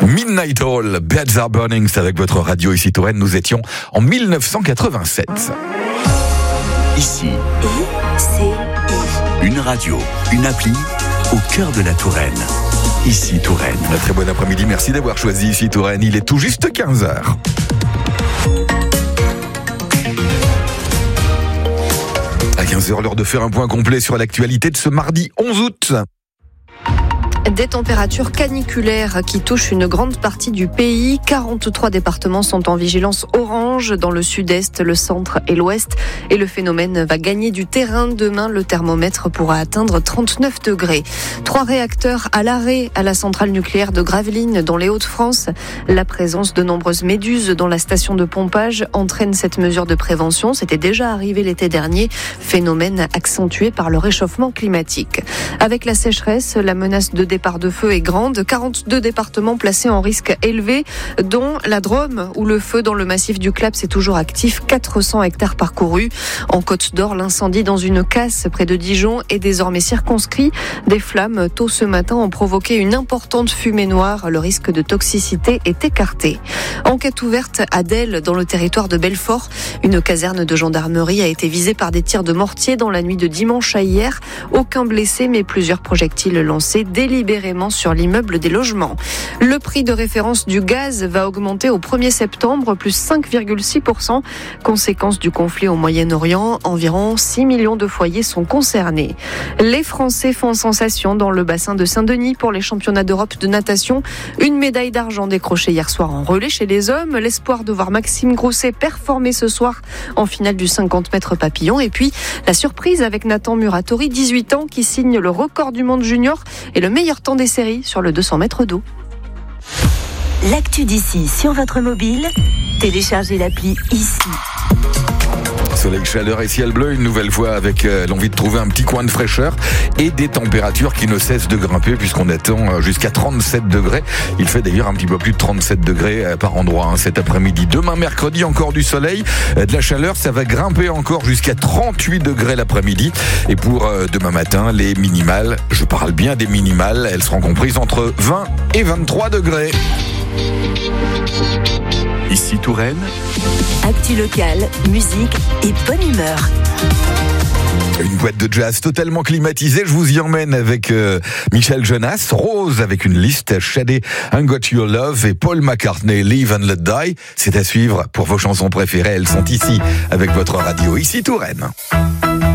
Midnight Oil, Beds Are Burning, c'est avec votre radio ici Touraine. Nous étions en 1987. Ici, une radio, une appli au cœur de la Touraine. Ici Touraine. Un très bon après-midi, merci d'avoir choisi ici Touraine. Il est tout juste 15h. À 15h, l'heure de faire un point complet sur l'actualité de ce mardi 11 août. Des températures caniculaires qui touchent une grande partie du pays. 43 départements sont en vigilance orange dans le sud-est, le centre et l'ouest. Et le phénomène va gagner du terrain. Demain, le thermomètre pourra atteindre 39 degrés. 3 réacteurs à l'arrêt à la centrale nucléaire de Gravelines dans les Hauts-de-France. La présence de nombreuses méduses dans la station de pompage entraîne cette mesure de prévention. C'était déjà arrivé l'été dernier. Phénomène accentué par le réchauffement climatique. Avec la sécheresse, la menace de départ de feu est grande. 42 départements placés en risque élevé, dont la Drôme, où le feu dans le massif du Claps est toujours actif. 400 hectares parcourus. En Côte d'Or, l'incendie dans une casse près de Dijon est désormais circonscrit. Des flammes, tôt ce matin, ont provoqué une importante fumée noire. Le risque de toxicité est écarté. Enquête ouverte à Delle, dans le territoire de Belfort. Une caserne de gendarmerie a été visée par des tirs de mortier dans la nuit de dimanche à hier. Aucun blessé, mais plusieurs projectiles lancés délibérément sur l'immeuble des logements. Le prix de référence du gaz va augmenter au 1er septembre, plus 5,6%. Conséquence du conflit au Moyen-Orient, environ 6 millions de foyers sont concernés. Les Français font sensation dans le bassin de Saint-Denis pour les championnats d'Europe de natation. Une médaille d'argent décrochée hier soir en relais chez les hommes. L'espoir de voir Maxime Grousset performer ce soir en finale du 50 mètres papillon. Et puis, la surprise avec Nathan Muratori, 18 ans, qui signe le record du monde junior et le meilleur temps des séries sur le 200 mètres d'eau. L'actu d'ici sur votre mobile, téléchargez l'appli Ici. Soleil, chaleur et ciel bleu, une nouvelle fois avec l'envie de trouver un petit coin de fraîcheur et des températures qui ne cessent de grimper puisqu'on attend jusqu'à 37 degrés. Il fait d'ailleurs un petit peu plus de 37 degrés par endroit cet après-midi. Demain, mercredi, encore du soleil, de la chaleur, ça va grimper encore jusqu'à 38 degrés l'après-midi. Et pour demain matin, les minimales, je parle bien des minimales, elles seront comprises entre 20 et 23 degrés. Ici Touraine. Actu locale, musique et bonne humeur. Une boîte de jazz totalement climatisée, je vous y emmène avec Michel Jonas, Rose avec une liste, Shadé, I Got Your Love et Paul McCartney, Live and Let Die. C'est à suivre pour vos chansons préférées, elles sont ici avec votre radio, ici Touraine.